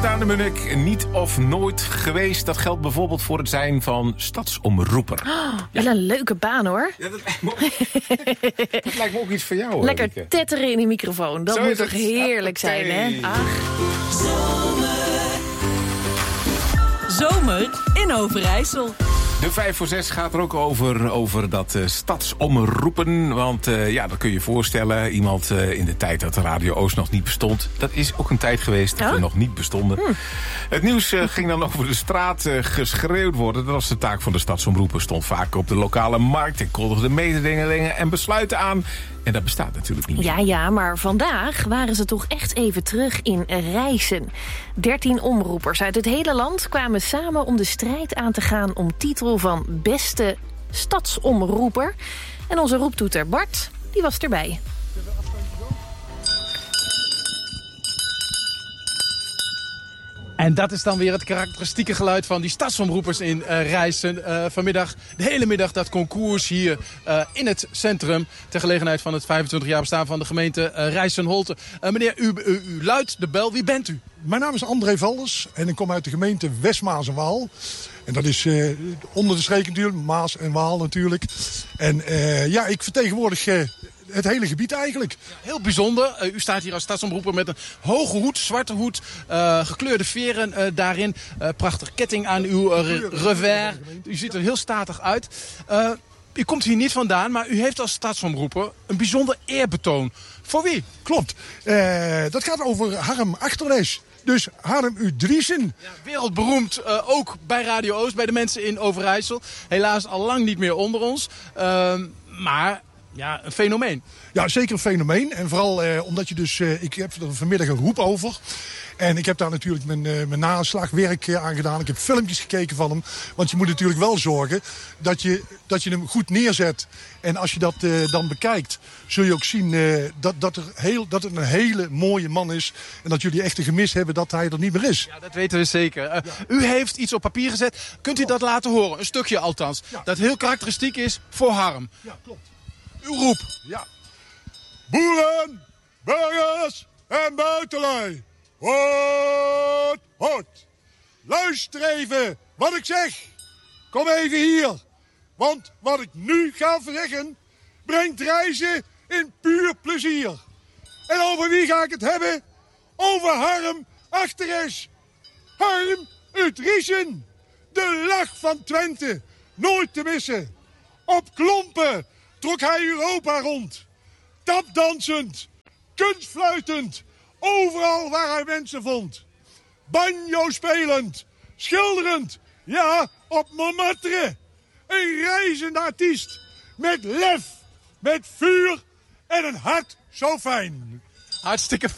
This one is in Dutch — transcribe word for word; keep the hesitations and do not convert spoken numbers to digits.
Daan de Munnik, niet of nooit geweest. Dat geldt bijvoorbeeld voor het zijn van stadsomroeper. Oh, ja. Wel een leuke baan, hoor. Ja, dat, lijkt me ook, dat lijkt me ook iets voor jou, hoor. Lekker Rieke. tetteren in die microfoon. Dat Zo moet is toch het. heerlijk Appetij. zijn, hè? Ach. Zomer in Overijssel. De vijf voor zes gaat er ook over, over dat uh, stadsomroepen. Want uh, ja, dat kun je je voorstellen. Iemand uh, in de tijd dat de Radio Oost nog niet bestond. Dat is ook een tijd geweest dat oh? we nog niet bestonden. Hm. Het nieuws uh, ging dan over de straat uh, geschreeuwd worden. Dat was de taak van de stadsomroepen. Stond vaak op de lokale markt en kondigde mededelingen en besluiten aan. En dat bestaat natuurlijk niet. Ja, ja, maar vandaag waren ze toch echt even terug in Rijssen. Dertien omroepers uit het hele land kwamen samen om de strijd aan te gaan om titel van beste stadsomroeper. En onze roeptoeter Bart, die was erbij. En dat is dan weer het karakteristieke geluid van die stadsomroepers in uh, Rijssen. Uh, vanmiddag, de hele middag, dat concours hier uh, in het centrum. Ter gelegenheid van het vijfentwintig jaar bestaan van de gemeente uh, Rijssen-Holte. Uh, meneer, u, u, u luidt de bel. Wie bent u? Mijn naam is André Valders en ik kom uit de gemeente West-Maas en Waal. En dat is uh, onder de streek natuurlijk, Maas en Waal natuurlijk. En uh, ja, ik vertegenwoordig uh, het hele gebied eigenlijk. Heel bijzonder. Uh, u staat hier als stadsomroeper met een hoge hoed, zwarte hoed, uh, gekleurde veren uh, daarin. Uh, prachtig ketting aan uw uh, revers. U ziet er heel statig uit. Uh, u komt hier niet vandaan, maar u heeft als stadsomroeper een bijzonder eerbetoon. Voor wie? Klopt. Uh, dat gaat over Harm Achterles. Dus Harm U. Driessen. Ja, wereldberoemd, uh, ook bij Radio Oost, bij de mensen in Overijssel. Helaas al lang niet meer onder ons. Uh, maar ja, een fenomeen. Ja, zeker een fenomeen. En vooral uh, omdat je dus... Uh, ik heb er vanmiddag een roep over. En ik heb daar natuurlijk mijn, uh, mijn naslagwerk uh, aan gedaan. Ik heb filmpjes gekeken van hem. Want je moet natuurlijk wel zorgen dat je, dat je hem goed neerzet. En als je dat uh, dan bekijkt, zul je ook zien uh, dat, dat, er heel, dat het een hele mooie man is. En dat jullie echt een gemis hebben dat hij er niet meer is. Ja, dat weten we zeker. Uh, ja. U heeft iets op papier gezet. Kunt u dat laten horen? Een stukje althans. Ja. Dat heel karakteristiek is voor Harm. Ja, klopt. Uw roep. Ja. Boeren, burgers en buitenlui. Hoort, hoort. Luister even wat ik zeg. Kom even hier. Want wat ik nu ga zeggen, brengt Rijssen in puur plezier. En over wie ga ik het hebben? Over Harm Achterles. Harm uit Rijssen. De lach van Twente. Nooit te missen. Op klompen trok hij Europa rond. Tapdansend. Kunstfluitend. Overal waar hij mensen vond. Banjo spelend. Schilderend. Ja, op Montmartre. Een reizende artiest. Met lef. Met vuur. En een hart zo fijn. Hartstikke